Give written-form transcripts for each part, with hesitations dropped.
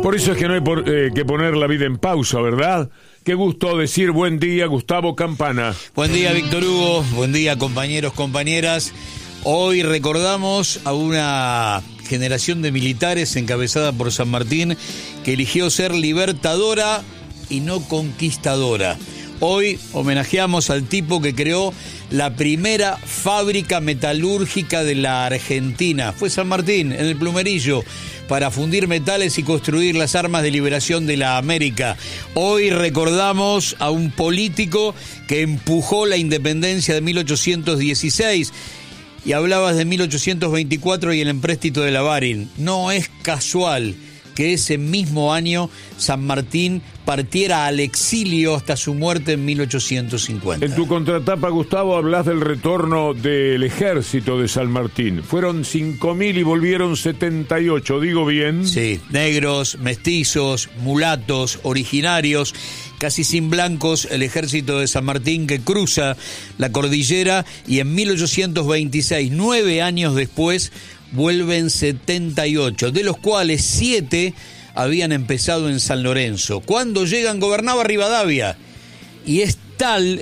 Por eso es que no hay que poner la vida en pausa, ¿verdad? Qué gusto decir buen día, Gustavo Campana. Buen día, Víctor Hugo. Buen día, compañeros, compañeras. Hoy recordamos a una generación de militares encabezada por San Martín que eligió ser libertadora y no conquistadora. Hoy homenajeamos al tipo que creó la primera fábrica metalúrgica de la Argentina. Fue San Martín, en el Plumerillo, para fundir metales y construir las armas de liberación de la América. Hoy recordamos a un político que empujó la independencia de 1816. Y hablabas de 1824 y el empréstito de Lavarin. No es casual que ese mismo año San Martín partiera al exilio hasta su muerte en 1850. En tu contratapa, Gustavo, hablas del retorno del ejército de San Martín. Fueron 5.000 y volvieron 78, ¿digo bien? Sí, negros, mestizos, mulatos, originarios, casi sin blancos, el ejército de San Martín que cruza la cordillera y en 1826, 9 años después, vuelven 78, de los cuales 7 habían empezado en San Lorenzo. Cuando llegan, gobernaba Rivadavia, y es tal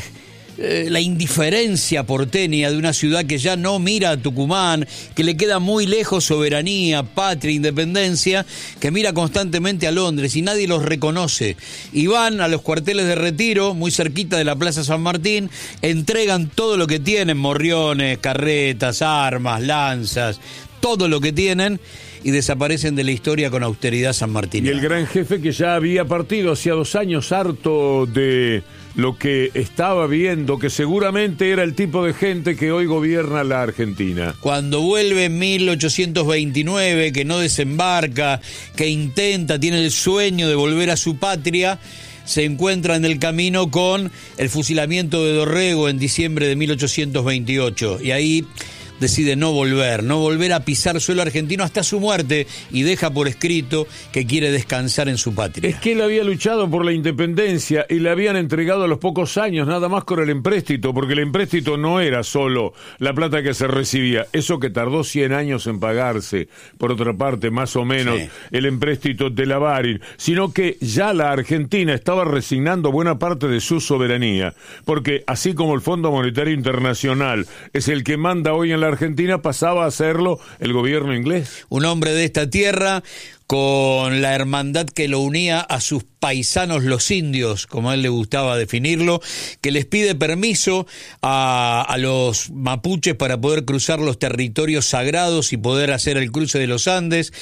la indiferencia porteña de una ciudad que ya no mira a Tucumán, que le queda muy lejos soberanía, patria, independencia, que mira constantemente a Londres y nadie los reconoce. Y van a los cuarteles de retiro, muy cerquita de la Plaza San Martín, entregan todo lo que tienen, morriones, carretas, armas, lanzas, todo lo que tienen, y desaparecen de la historia con austeridad sanmartiniana. Y el gran jefe, que ya había partido hacía 2 años, harto de lo que estaba viendo, que seguramente era el tipo de gente que hoy gobierna la Argentina. Cuando vuelve en 1829, que no desembarca, que intenta, tiene el sueño de volver a su patria, se encuentra en el camino con el fusilamiento de Dorrego en diciembre de 1828, y ahí decide no volver a pisar suelo argentino hasta su muerte, y deja por escrito que quiere descansar en su patria. Es que él había luchado por la independencia y le habían entregado a los pocos años nada más con el empréstito, porque el empréstito no era solo la plata que se recibía, eso que tardó 100 años en pagarse, por otra parte, más o menos, sí, el empréstito de Lavarin, sino que ya la Argentina estaba resignando buena parte de su soberanía, porque así como el Fondo Monetario Internacional es el que manda hoy en la Argentina, pasaba a hacerlo el gobierno inglés. Un hombre de esta tierra, con la hermandad que lo unía a sus paisanos los indios, como a él le gustaba definirlo, que les pide permiso a los mapuches para poder cruzar los territorios sagrados y poder hacer el cruce de los Andes,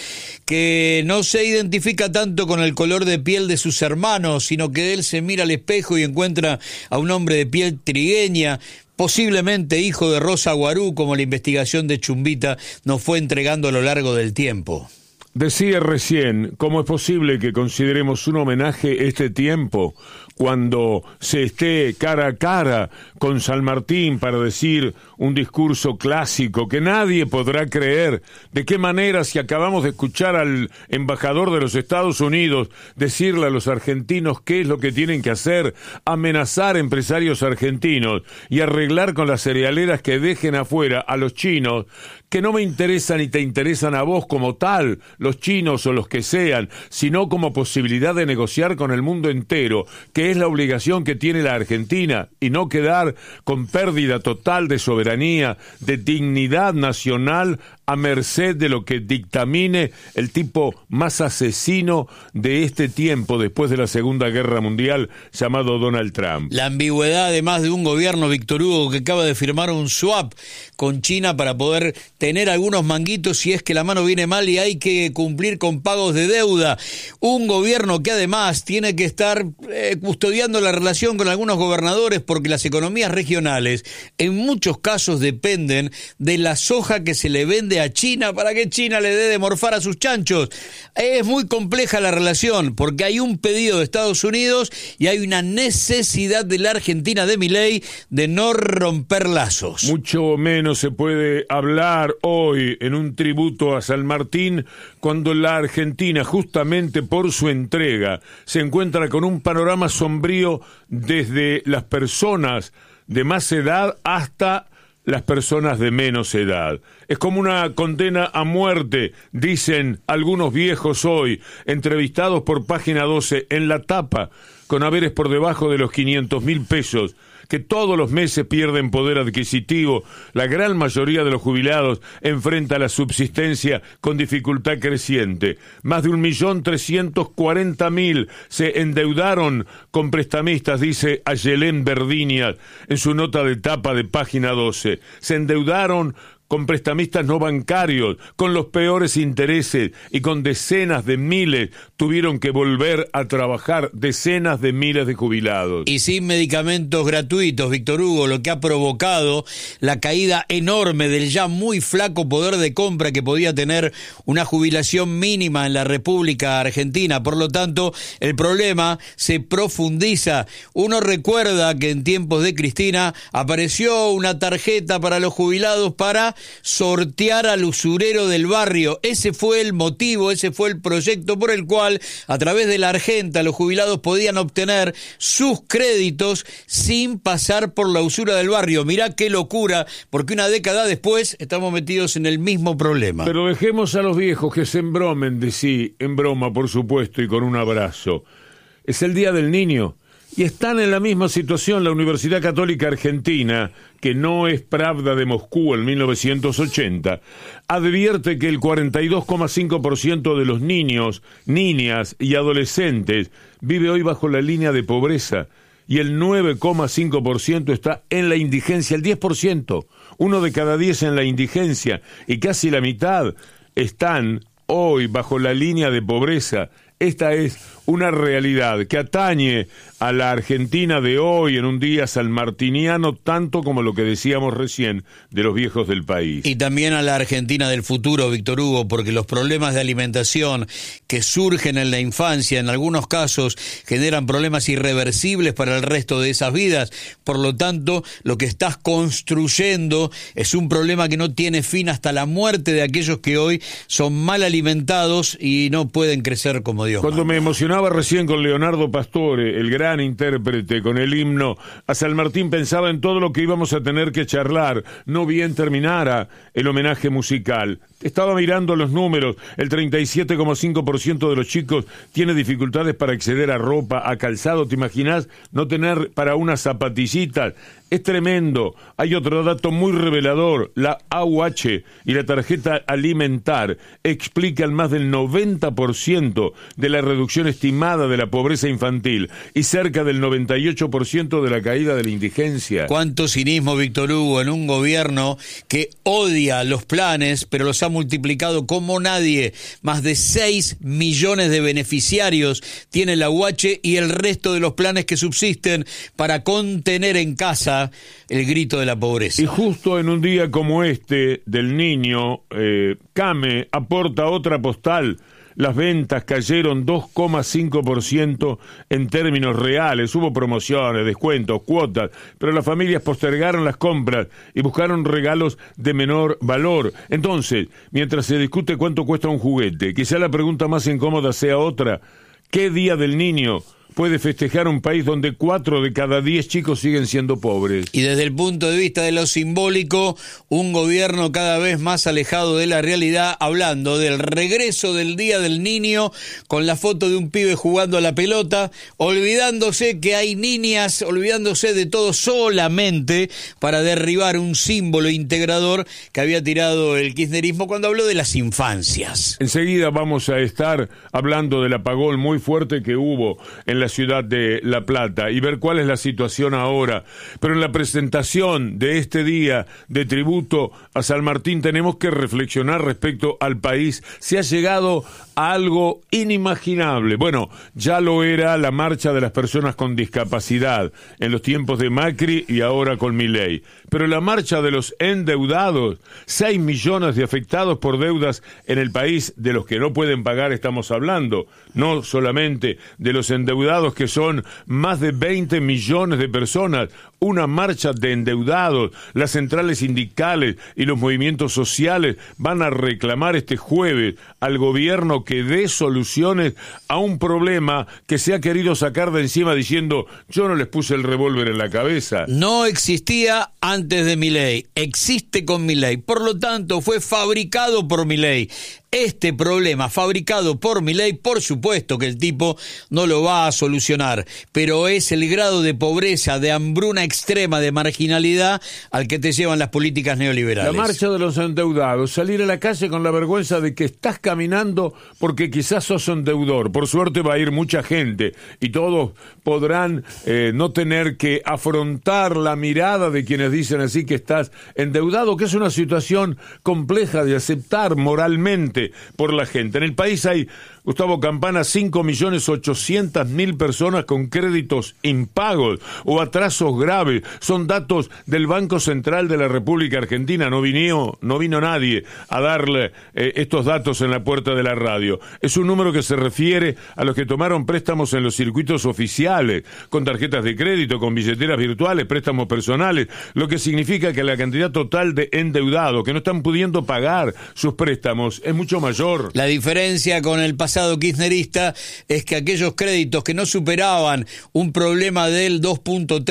que no se identifica tanto con el color de piel de sus hermanos, sino que él se mira al espejo y encuentra a un hombre de piel trigueña, posiblemente hijo de Rosa Guarú, como la investigación de Chumbita nos fue entregando a lo largo del tiempo. Decía recién, ¿cómo es posible que consideremos un homenaje este tiempo cuando se esté cara a cara con San Martín para decir un discurso clásico que nadie podrá creer? ¿De qué manera, si acabamos de escuchar al embajador de los Estados Unidos decirle a los argentinos qué es lo que tienen que hacer, amenazar empresarios argentinos y arreglar con las cerealeras que dejen afuera a los chinos, que no me interesan ni te interesan a vos como tal, los chinos o los que sean, sino como posibilidad de negociar con el mundo entero, que es la obligación que tiene la Argentina, y no quedar con pérdida total de soberanía, de dignidad nacional, a merced de lo que dictamine el tipo más asesino de este tiempo después de la Segunda Guerra Mundial, llamado Donald Trump. La ambigüedad, además, de un gobierno, Víctor Hugo, que acaba de firmar un swap con China para poder tener algunos manguitos si es que la mano viene mal y hay que cumplir con pagos de deuda. Un gobierno que además tiene que estar custodiando la relación con algunos gobernadores, porque las economías regionales en muchos casos dependen de la soja que se le vende a China para que China le dé de morfar a sus chanchos. Es muy compleja la relación, porque hay un pedido de Estados Unidos y hay una necesidad de la Argentina de Milei de no romper lazos. Mucho menos se puede hablar hoy en un tributo a San Martín cuando la Argentina, justamente por su entrega, se encuentra con un panorama sombrío desde las personas de más edad hasta las personas de menos edad. Es como una condena a muerte, dicen algunos viejos hoy, entrevistados por Página 12 en la tapa, con haberes por debajo de los 500.000 pesos, que todos los meses pierden poder adquisitivo. La gran mayoría de los jubilados enfrenta la subsistencia con dificultad creciente. Más de 1.340.000 se endeudaron con prestamistas, dice Ayelén Verdinia en su nota de tapa de Página 12. Se endeudaron con prestamistas no bancarios, con los peores intereses y con decenas de miles tuvieron que volver a trabajar decenas de miles de jubilados. Y sin medicamentos gratuitos, Víctor Hugo, lo que ha provocado la caída enorme del ya muy flaco poder de compra que podía tener una jubilación mínima en la República Argentina. Por lo tanto, el problema se profundiza. Uno recuerda que en tiempos de Cristina apareció una tarjeta para los jubilados para sortear al usurero del barrio. Ese fue el motivo, ese fue el proyecto por el cual a través de la Argenta los jubilados podían obtener sus créditos sin pasar por la usura del barrio. Mirá qué locura, porque una década después estamos metidos en el mismo problema. Pero dejemos a los viejos que se embromen de sí, en broma por supuesto y con un abrazo. Es el Día del Niño. Y están en la misma situación la Universidad Católica Argentina, que no es Pravda de Moscú en 1980, advierte que el 42,5% de los niños, niñas y adolescentes vive hoy bajo la línea de pobreza y el 9,5% está en la indigencia, el 10%, 1 de cada 10 en la indigencia y casi la mitad están hoy bajo la línea de pobreza. Esta es una realidad que atañe a la Argentina de hoy en un día sanmartiniano, tanto como lo que decíamos recién de los viejos del país. Y también a la Argentina del futuro, Víctor Hugo, porque los problemas de alimentación que surgen en la infancia, en algunos casos, generan problemas irreversibles para el resto de esas vidas. Por lo tanto, lo que estás construyendo es un problema que no tiene fin hasta la muerte de aquellos que hoy son mal alimentados y no pueden crecer como Dios Cuando manda. me emocionaba recién con Leonardo Pastore, el gran intérprete, con el himno a San Martín, pensaba en todo lo que íbamos a tener que charlar, no bien terminara el homenaje musical. Estaba mirando los números, el 37,5% de los chicos tiene dificultades para acceder a ropa, a calzado. ¿Te imaginas no tener para unas zapatillitas? Es tremendo. Hay otro dato muy revelador. La AUH y la tarjeta alimentar explican más del 90% de la reducción estimada de la pobreza infantil y cerca del 98% de la caída de la indigencia. Cuánto cinismo, Víctor Hugo, en un gobierno que odia los planes, pero los ha multiplicado como nadie. Más de 6 millones de beneficiarios tiene la UH y el resto de los planes que subsisten para contener en casa el grito de la pobreza. Y justo en un día como este del niño, CAME aporta otra postal. Las ventas cayeron 2,5% en términos reales. Hubo promociones, descuentos, cuotas, pero las familias postergaron las compras y buscaron regalos de menor valor. Entonces, mientras se discute cuánto cuesta un juguete, quizá la pregunta más incómoda sea otra: ¿qué día del niño puede festejar un país donde 4 de cada 10 chicos siguen siendo pobres? Y desde el punto de vista de lo simbólico, un gobierno cada vez más alejado de la realidad, hablando del regreso del Día del Niño con la foto de un pibe jugando a la pelota, olvidándose que hay niñas, olvidándose de todo solamente para derribar un símbolo integrador que había tirado el kirchnerismo cuando habló de las infancias. Enseguida vamos a estar hablando del apagón muy fuerte que hubo en la ciudad de La Plata y ver cuál es la situación ahora. Pero en la presentación de este día de tributo a San Martín tenemos que reflexionar respecto al país. Se ha llegado a algo inimaginable. Bueno, ya lo era la marcha de las personas con discapacidad en los tiempos de Macri y ahora con Milei. Pero la marcha de los endeudados, 6 millones de afectados por deudas en el país, de los que no pueden pagar estamos hablando, no solamente de los endeudados endeudados, que son más de 20 millones de personas, una marcha de endeudados. Las centrales sindicales y los movimientos sociales van a reclamar este jueves al gobierno que dé soluciones a un problema que se ha querido sacar de encima diciendo: yo no les puse el revólver en la cabeza. No existía antes de Milei, existe con Milei, por lo tanto fue fabricado por Milei. Este problema fabricado por Milei, por supuesto que el tipo no lo va a solucionar, pero es el grado de pobreza, de hambruna extrema, de marginalidad al que te llevan las políticas neoliberales. La marcha de los endeudados, salir a la calle con la vergüenza de que estás caminando porque quizás sos un deudor. Por suerte va a ir mucha gente y todos podrán no tener que afrontar la mirada de quienes dicen así que estás endeudado, que es una situación compleja de aceptar moralmente por la gente. En el país hay, Gustavo Campana, 5.800.000 personas con créditos impagos o atrasos graves. Son datos del Banco Central de la República Argentina. No vino nadie a darle estos datos en la puerta de la radio. Es un número que se refiere a los que tomaron préstamos en los circuitos oficiales, con tarjetas de crédito, con billeteras virtuales, préstamos personales, lo que significa que la cantidad total de endeudados que no están pudiendo pagar sus préstamos es mucho mayor. La diferencia con el pasado kirchnerista es que aquellos créditos que no superaban un problema del 2.3,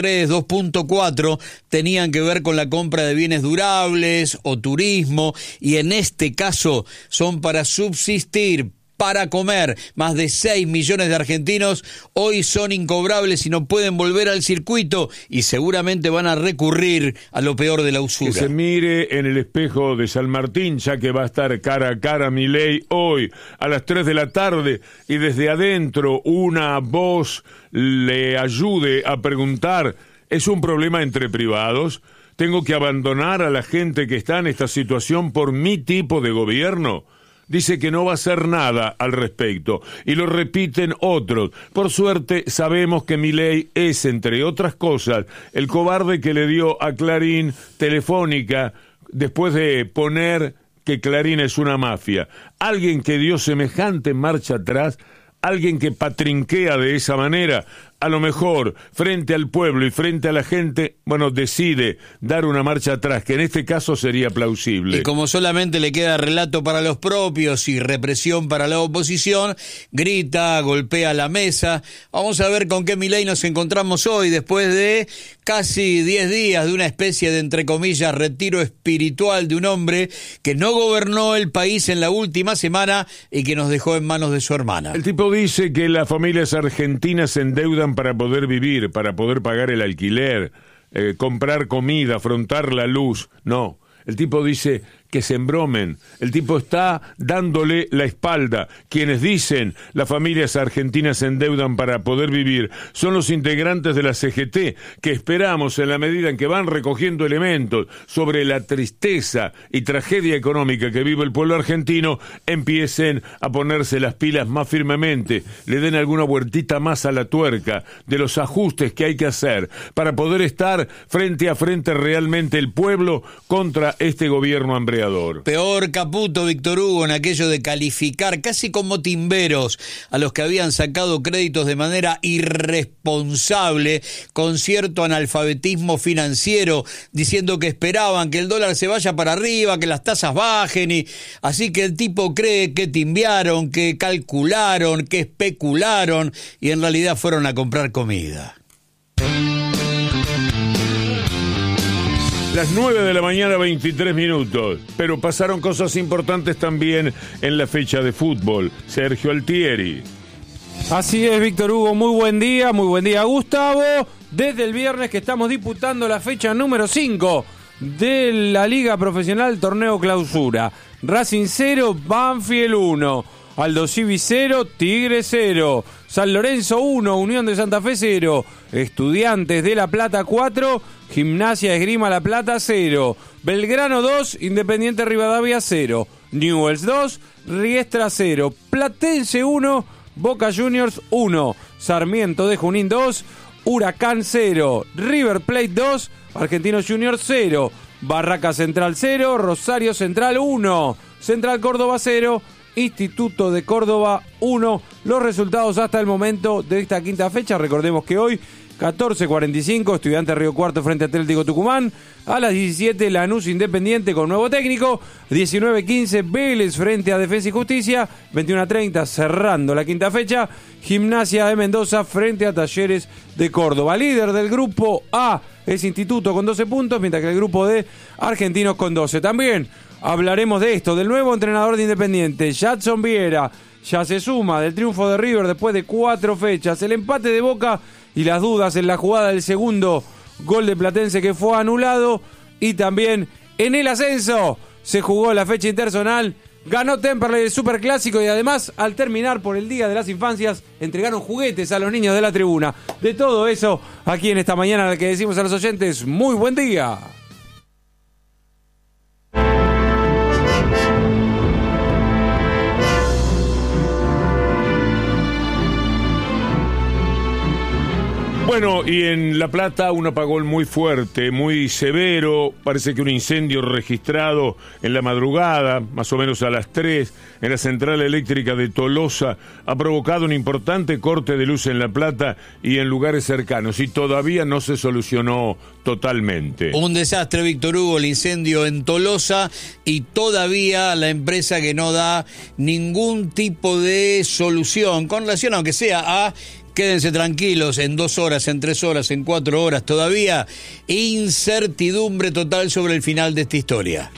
2.4 tenían que ver con la compra de bienes durables o turismo, y en este caso son para subsistir, para comer. Más de 6 millones de argentinos hoy son incobrables y no pueden volver al circuito, y seguramente van a recurrir a lo peor de la usura. Que se mire en el espejo de San Martín, ya que va a estar cara a cara Milei hoy a las 3 de la tarde, y desde adentro una voz le ayude a preguntar: ¿es un problema entre privados? ¿Tengo que abandonar a la gente que está en esta situación por mi tipo de gobierno? Dice que no va a hacer nada al respecto, y lo repiten otros. Por suerte sabemos que Milei es, entre otras cosas, el cobarde que le dio a Clarín Telefónica después de poner que Clarín es una mafia. Alguien que dio semejante marcha atrás, alguien que patrinquea de esa manera, a lo mejor frente al pueblo y frente a la gente, decide dar una marcha atrás, que en este caso sería plausible. Y como solamente le queda relato para los propios y represión para la oposición, grita, golpea la mesa. Vamos a ver con qué Milei nos encontramos hoy, después de casi 10 días de una especie de, entre comillas, retiro espiritual de un hombre que no gobernó el país en la última semana y que nos dejó en manos de su hermana. El tipo dice que las familias argentinas se endeudan para poder vivir, para poder pagar el alquiler, comprar comida, afrontar la luz. No, el tipo dice que se embromen. El tipo está dándole la espalda. Quienes dicen las familias argentinas se endeudan para poder vivir son los integrantes de la CGT, que esperamos, en la medida en que van recogiendo elementos sobre la tristeza y tragedia económica que vive el pueblo argentino, empiecen a ponerse las pilas más firmemente, le den alguna vueltita más a la tuerca de los ajustes que hay que hacer para poder estar frente a frente realmente el pueblo contra este gobierno hambriento. Peor Caputo, Víctor Hugo, en aquello de calificar casi como timberos a los que habían sacado créditos de manera irresponsable, con cierto analfabetismo financiero, diciendo que esperaban que el dólar se vaya para arriba, que las tasas bajen, y así que el tipo cree que timbearon, que calcularon, que especularon, y en realidad fueron a comprar comida. Las 9 de la mañana, 23 minutos. Pero pasaron cosas importantes también en la fecha de fútbol. Sergio Altieri. Así es, Víctor Hugo. Muy buen día, Gustavo. Desde el viernes que estamos disputando la fecha número 5 de la Liga Profesional Torneo Clausura. Racing 0, Banfield 1. Aldo Civi 0, Tigre 0. San Lorenzo 1, Unión de Santa Fe 0. Estudiantes de La Plata 4, Gimnasia Esgrima La Plata 0. Belgrano 2, Independiente Rivadavia 0. Newell's 2, Riestra 0. Platense 1, Boca Juniors 1. Sarmiento de Junín 2, Huracán 0. River Plate 2, Argentinos Juniors 0. Barraca Central 0, Rosario Central 1. Central Córdoba 0, Instituto de Córdoba 1. Los resultados hasta el momento de esta quinta fecha. Recordemos que hoy 14:45, Estudiantes Río Cuarto frente a Atlético Tucumán. A las 17, Lanús Independiente con nuevo técnico. 19:15, Vélez frente a Defensa y Justicia. 21:30, cerrando la quinta fecha, Gimnasia de Mendoza frente a Talleres de Córdoba. Líder del grupo A es Instituto con 12 puntos, mientras que el grupo D, Argentinos con 12. También hablaremos de esto, del nuevo entrenador de Independiente, Jadson Viera. Ya se suma del triunfo de River después de 4 fechas, el empate de Boca y las dudas en la jugada del segundo gol de Platense que fue anulado. Y también en el ascenso se jugó la fecha interzonal, ganó Temperley el Superclásico y además al terminar por el Día de las Infancias entregaron juguetes a los niños de la tribuna. De todo eso aquí en esta mañana, al que decimos a los oyentes muy buen día. Bueno, y en La Plata un apagón muy fuerte, muy severo. Parece que un incendio registrado en la madrugada, más o menos a las 3, en la central eléctrica de Tolosa, ha provocado un importante corte de luz en La Plata y en lugares cercanos, y todavía no se solucionó totalmente. Un desastre, Víctor Hugo, el incendio en Tolosa, y todavía la empresa que no da ningún tipo de solución con relación, aunque sea a... Quédense tranquilos, en 2 horas, en 3 horas, en 4 horas, todavía incertidumbre total sobre el final de esta historia.